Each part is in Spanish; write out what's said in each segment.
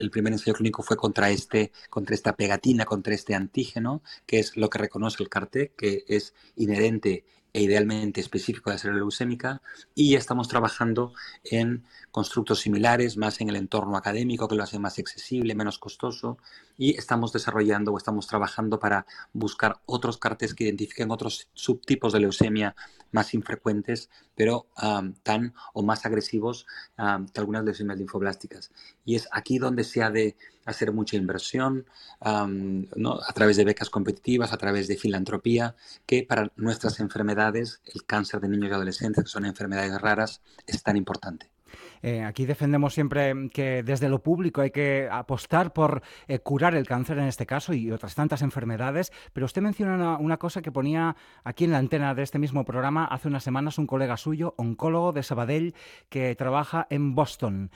el primer ensayo clínico fue contra esta pegatina, contra este antígeno, que es lo que reconoce el CAR-T, que es inherente e idealmente específico de la célula leucémica, y estamos trabajando en constructos similares, más en el entorno académico, que lo hace más accesible, menos costoso, y estamos desarrollando o estamos trabajando para buscar otros CAR-Ts que identifiquen otros subtipos de leucemia más infrecuentes, pero tan o más agresivos que algunas leucemias linfoblásticas. Y es aquí donde se ha de hacer mucha inversión, ¿no? A través de becas competitivas, a través de filantropía, que para nuestras enfermedades, el cáncer de niños y adolescentes, que son enfermedades raras, es tan importante. Aquí defendemos siempre que desde lo público hay que apostar por curar el cáncer en este caso y otras tantas enfermedades, pero usted menciona una cosa que ponía aquí en la antena de este mismo programa hace unas semanas un colega suyo, oncólogo de Sabadell, que trabaja en Boston.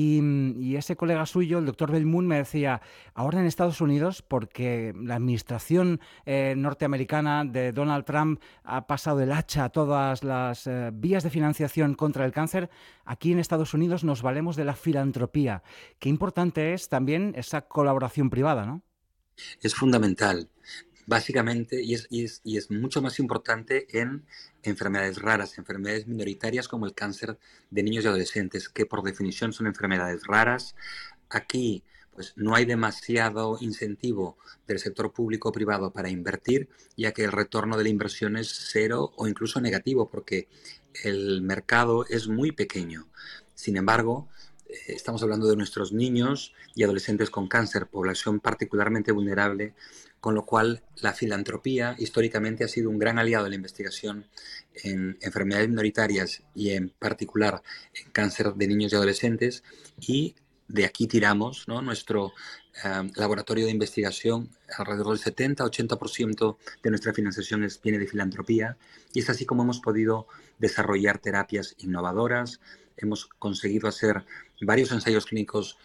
Y ese colega suyo, el doctor Belmont, me decía, ahora en Estados Unidos, porque la administración norteamericana de Donald Trump ha pasado el hacha a todas las vías de financiación contra el cáncer, aquí en Estados Unidos nos valemos de la filantropía. Qué importante es también esa colaboración privada, ¿no? Es fundamental, básicamente, y es mucho más importante en enfermedades raras, enfermedades minoritarias como el cáncer de niños y adolescentes, que por definición son enfermedades raras. Aquí, pues no hay demasiado incentivo del sector público o privado para invertir, ya que el retorno de la inversión es cero o incluso negativo, porque el mercado es muy pequeño. Sin embargo, estamos hablando de nuestros niños y adolescentes con cáncer, población particularmente vulnerable, con lo cual la filantropía históricamente ha sido un gran aliado de la investigación en enfermedades minoritarias y en particular en cáncer de niños y adolescentes, y de aquí tiramos, ¿no? Nuestro laboratorio de investigación, alrededor del 70-80% de nuestra financiación viene de filantropía, y es así como hemos podido desarrollar terapias innovadoras. Hemos conseguido hacer varios ensayos clínicos,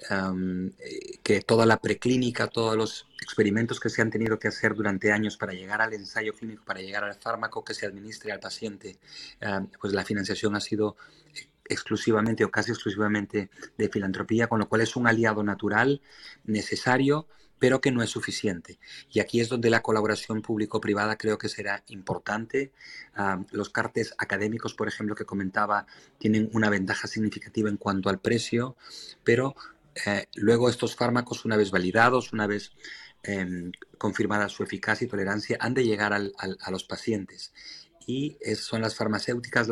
que toda la preclínica, todos los experimentos que se han tenido que hacer durante años para llegar al ensayo clínico, para llegar al fármaco que se administre al paciente, pues la financiación ha sido exclusivamente o casi exclusivamente de filantropía, con lo cual es un aliado natural, necesario, pero que no es suficiente. Y aquí es donde la colaboración público-privada creo que será importante. Los CAR-Ts académicos, por ejemplo, que comentaba, tienen una ventaja significativa en cuanto al precio, pero luego estos fármacos, una vez validados, una vez confirmada su eficacia y tolerancia, han de llegar a los pacientes. Y son las farmacéuticas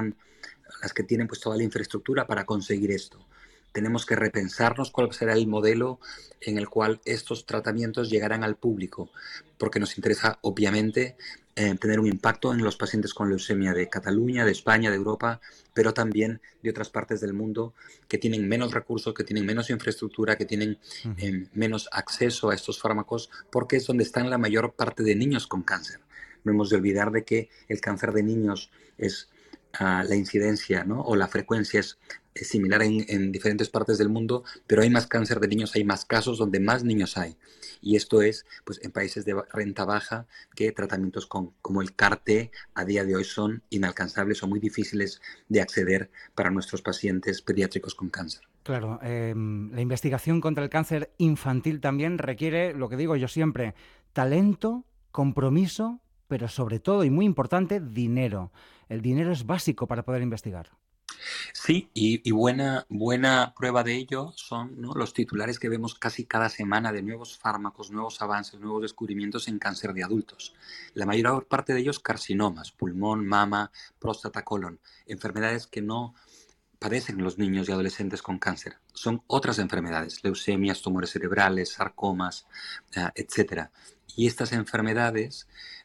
las que tienen pues toda la infraestructura para conseguir esto. Tenemos que repensarnos cuál será el modelo en el cual estos tratamientos llegarán al público, porque nos interesa, obviamente, tener un impacto en los pacientes con leucemia de Cataluña, de España, de Europa, pero también de otras partes del mundo que tienen menos recursos, que tienen menos infraestructura, que tienen Uh-huh. menos acceso a estos fármacos, porque es donde están la mayor parte de niños con cáncer. No hemos de olvidar de que el cáncer de niños es la incidencia, ¿no? O la frecuencia es similar en diferentes partes del mundo, pero hay más cáncer de niños, hay más casos donde más niños hay. Y esto es pues, en países de renta baja, que tratamientos como el CAR-T a día de hoy son inalcanzables o muy difíciles de acceder para nuestros pacientes pediátricos con cáncer. Claro, la investigación contra el cáncer infantil también requiere, lo que digo yo siempre, talento, compromiso, pero sobre todo y muy importante, dinero. El dinero es básico para poder investigar. Sí, y buena prueba de ello son, ¿no? Los titulares que vemos casi cada semana de nuevos fármacos, nuevos avances, nuevos descubrimientos en cáncer de adultos. La mayor parte de ellos carcinomas, pulmón, mama, próstata, colon, enfermedades que no padecen los niños y adolescentes con cáncer. Son otras enfermedades, leucemias, tumores cerebrales, sarcomas, etcétera. Y estas enfermedades,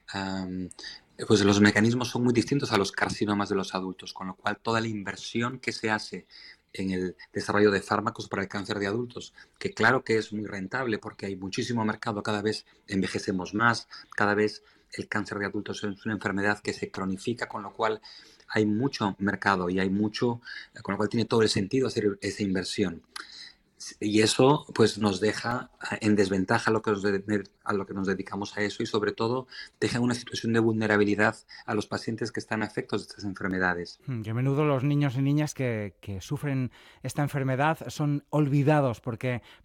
pues los mecanismos son muy distintos a los carcinomas de los adultos, con lo cual toda la inversión que se hace en el desarrollo de fármacos para el cáncer de adultos, que claro que es muy rentable porque hay muchísimo mercado, cada vez envejecemos más, cada vez el cáncer de adultos es una enfermedad que se cronifica, con lo cual hay mucho mercado y hay mucho, con lo cual tiene todo el sentido hacer esa inversión. Y eso pues nos deja en desventaja a lo que nos dedicamos a eso y sobre todo deja en una situación de vulnerabilidad a los pacientes que están afectos de estas enfermedades. Que a menudo los niños y niñas que sufren esta enfermedad son olvidados porque